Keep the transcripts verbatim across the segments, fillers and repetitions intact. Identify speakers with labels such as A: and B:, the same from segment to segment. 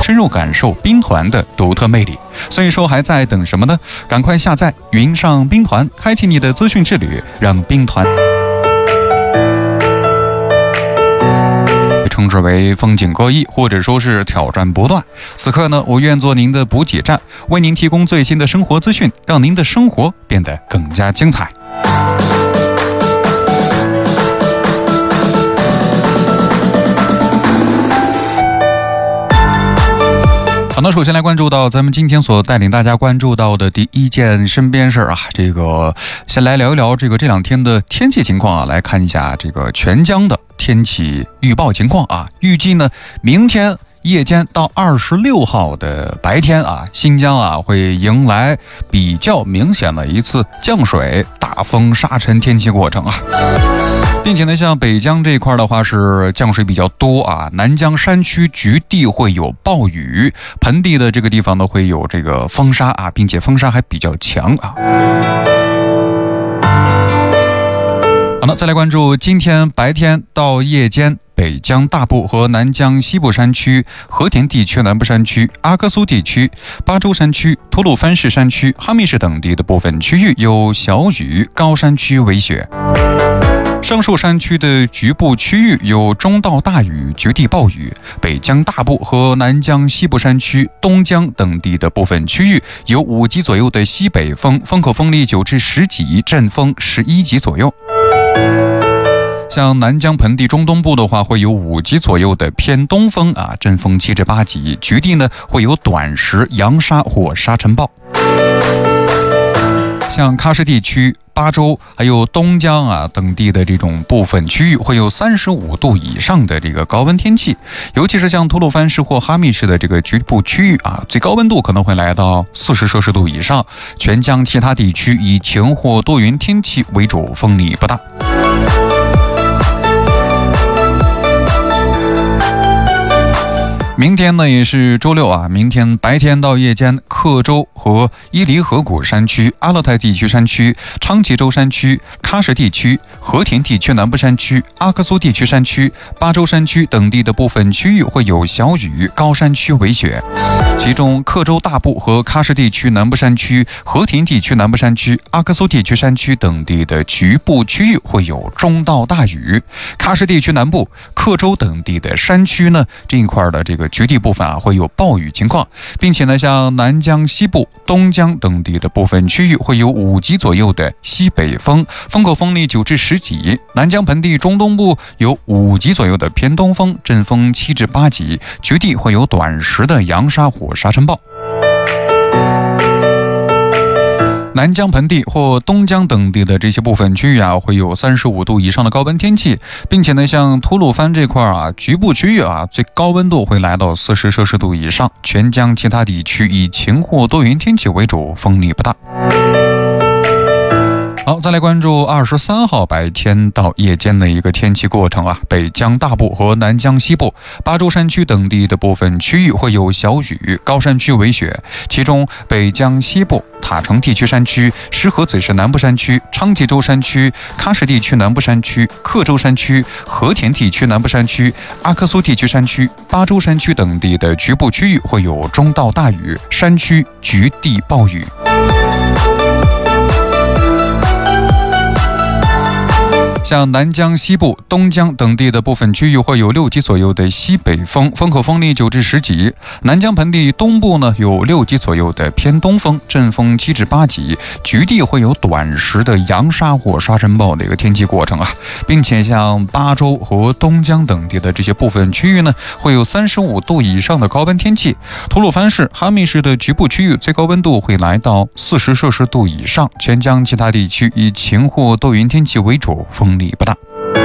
A: 深入感受兵团的独特魅力。所以说还在等什么呢？赶快下载云上兵团，开启你的资讯之旅，让兵团称之为风景各异，或者说是挑战不断。此刻呢，我愿做您的补给站，为您提供最新的生活资讯，让您的生活变得更加精彩。好，那首先来关注到咱们今天所带领大家关注到的第一件身边事儿啊，这个先来聊一聊这个这两天的天气情况啊，来看一下这个全疆的天气预报情况啊。预计呢，明天夜间到二十六号的白天啊，新疆啊会迎来比较明显的一次降水、大风、沙尘天气过程啊。并且呢，像北疆这一块的话是降水比较多啊，南疆山区局地会有暴雨，盆地的这个地方呢会有这个风沙啊，并且风沙还比较强啊。好了，再来关注今天白天到夜间，北疆大部和南疆西部山区、和田地区南部山区、阿克苏地区、巴州山区、吐鲁番市山区、哈密市等地的部分区域有小雨，高山区为雪。上述山区的局部区域有中到大雨，局地暴雨。北疆大部和南疆西部山区、东疆等地的部分区域有五级左右的西北风，风口风力九至十级，阵风十一级左右。像南疆盆地中东部的话，会有五级左右的偏东风啊，阵风七至八级，局地呢会有短时扬沙或沙尘暴。像喀什地区、巴州还有东疆啊等地的这种部分区域会有三十五度以上的这个高温天气，尤其是像吐鲁番市或哈密市的这个局部区域啊，最高温度可能会来到四十摄氏度以上。全疆其他地区以晴或多云天气为主，风力不大。明天呢也是周六啊，明天白天到夜间，克州和伊犁河谷山区、阿勒泰地区山区、昌吉州山区、喀什地区、和田地区南部山区、阿克苏地区山区、巴州山区等地的部分区域会有小雨，高山区为雪。其中克州大部和喀什地区南部山区、和田地区南部山区、阿克苏地区山区等地的局部区域会有中到大雨。喀什地区南部、克州等地的山区呢，这一块的这个局地部分啊会有暴雨情况，并且呢，像南疆西部、东疆等地的部分区域会有五级左右的西北风，风口风力九至十级。南疆盆地中东部有五级左右的偏东风，阵风七至八级，局地会有短时的扬沙或沙尘暴。南疆盆地或东疆等地的这些部分区域啊，会有三十五度以上的高温天气，并且呢，像吐鲁番这块啊，局部区域啊，最高温度会来到四十摄氏度以上。全疆其他地区以晴或多云天气为主，风力不大。好，再来关注二十三号白天到夜间的一个天气过程啊。北疆大部和南疆西部、巴州山区等地的部分区域会有小雨，高山区为雪。其中北疆西部、塔城地区山区、石河子市南部山区、昌吉州山区、喀什地区南部山区、克州山区、和田地区南部山区、阿克苏地区山区、巴州山区等地的局部区域会有中到大雨，山区局地暴雨。像南疆西部、东疆等地的部分区域会有六级左右的西北风，风口风力九至十级。南疆盆地东部呢有六级左右的偏东风，阵风七至八级，局地会有短时的扬沙或沙尘暴的一个天气过程啊，并且像巴州和东疆等地的这些部分区域呢，会有三十五度以上的高温天气。吐鲁番市、哈密市的局部区域最高温度会来到四十摄氏度以上。全疆其他地区以晴或多云天气为主，风力不大。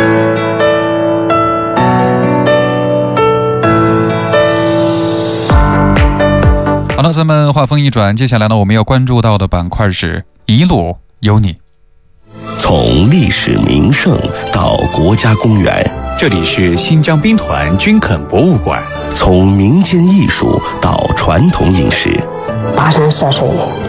A: 好了，咱们话锋一转，接下来呢，我们要关注到的板块是一路有你。
B: 从历史名胜到国家公园，
C: 这里是新疆兵团军垦博物馆。
B: 从民间艺术到传统饮食，
D: 跋山涉水